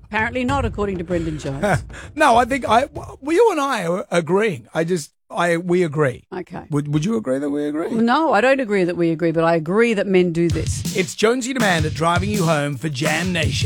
Apparently not, according to Brendan Jones. No, I think you and I are agreeing. We agree. Okay. Would you agree that we agree? No, I don't agree that we agree, but I agree that men do this. It's Jonesy and Amanda driving you home for Jam Nation.